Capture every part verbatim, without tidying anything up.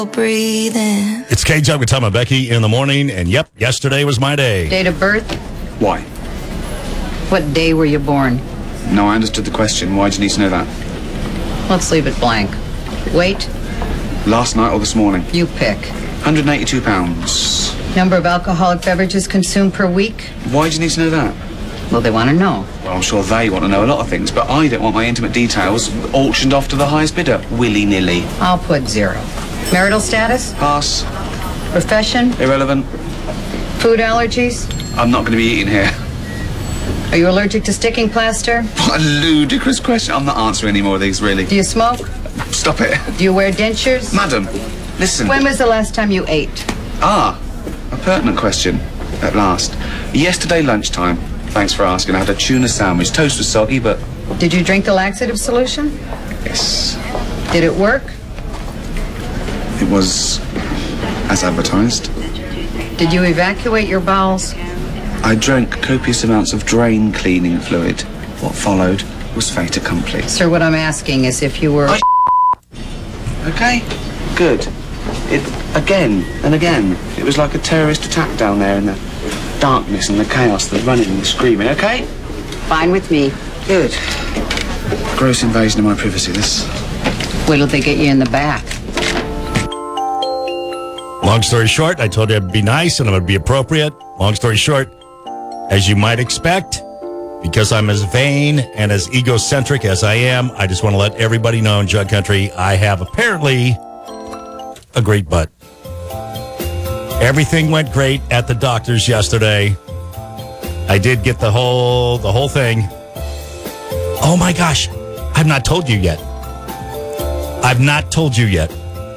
breathing. It's K-Jug with Tom and Becky in the morning, and yep, yesterday was my day. Date of birth? Why? What day were you born? No, I understood the question. Why do you need to know that? Let's leave it blank. Weight? Last night or this morning? You pick. one hundred eighty-two pounds. Number of alcoholic beverages consumed per week? Why do you need to know that? Well, they want to know. Well, I'm sure they want to know a lot of things, but I don't want my intimate details auctioned off to the highest bidder, willy-nilly. I'll put zero. Marital status? Pass. Profession? Irrelevant. Food allergies? I'm not going to be eating here. Are you allergic to sticking plaster? What a ludicrous question. I'm not answering any more of these, really. Do you smoke? Stop it. Do you wear dentures? Madam, listen. When was the last time you ate? Ah, a pertinent question. At last. Yesterday lunchtime. Thanks for asking. I had a tuna sandwich. Toast was soggy, but... Did you drink the laxative solution? Yes. Did it work? It was as advertised. Did you evacuate your bowels? I drank copious amounts of drain cleaning fluid. What followed was fait accompli. Sir, what I'm asking is if you were... I Okay, good. It, again and again, it was like a terrorist attack down there in the darkness and the chaos, the running and the screaming, okay? Fine with me. Good. Gross invasion of my privacy, this. Wait till they get you in the back. Long story short, I told you I'd be nice and I would be appropriate. Long story short, as you might expect, because I'm as vain and as egocentric as I am, I just want to let everybody know in Jug Country, I have apparently a great butt. Everything went great at the doctor's yesterday. I did get the whole the whole thing. Oh my gosh, I've not told you yet. I've not told you yet.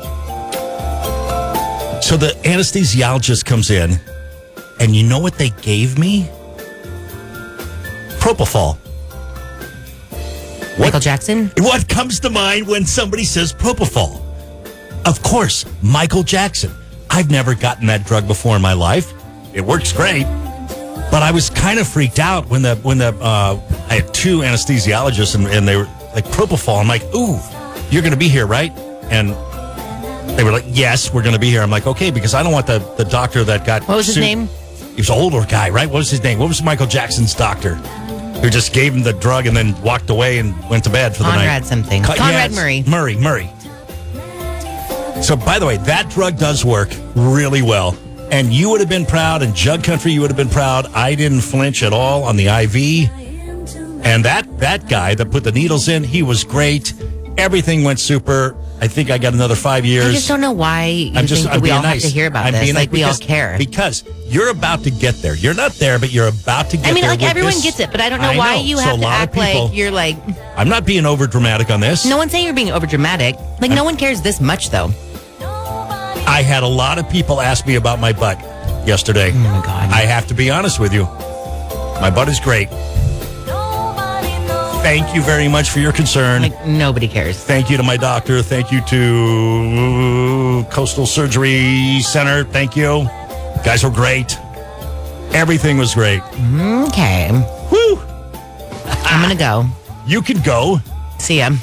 So the anesthesiologist comes in, and you know what they gave me? Propofol. Michael Jackson? What comes to mind when somebody says propofol? Of course, Michael Jackson. I've never gotten that drug before in my life. It works great. But I was kind of freaked out when the, when the, uh, I had two anesthesiologists and, and they were like, propofol. I'm like, ooh, you're going to be here, right? And they were like, yes, we're going to be here. I'm like, okay, because I don't want the, the doctor that got What was his sued. name? He was an older guy, right? What was his name? What was Michael Jackson's doctor who just gave him the drug and then walked away and went to bed for the night? Conrad something. Co- Conrad yes, Murray. Murray, Murray. So, by the way, that drug does work really well. And you would have been proud, and Jug Country, you would have been proud. I didn't flinch at all on the I V. And that, that guy that put the needles in, he was great. Everything went super. I think I got another five years. I just don't know why you I'm just, think that I'm we being all nice. have to hear about I'm this. being Like, nice we all because- care. Because you're about to get there. You're not there, but you're about to get there. I mean, like, with everyone this. gets it, but I don't know I why know. you So have a to lot of act people- like you're like... I'm not being over dramatic on this. No one's saying you're being over dramatic. Like, no one cares this much, though. I had a lot of people ask me about my butt yesterday. Oh, my God. I have to be honest with you. My butt is great. Thank you very much for your concern. Like, nobody cares. Thank you to my doctor. Thank you to Coastal Surgery Center. Thank you. You guys were great. Everything was great. Okay. Woo! I'm going to go. You can go. See ya.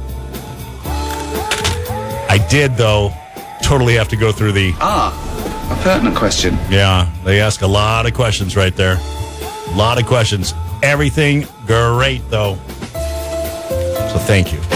I did, though, totally have to go through the... Ah, a pertinent question. Yeah, they ask a lot of questions right there. A lot of questions. Everything great, though. So thank you.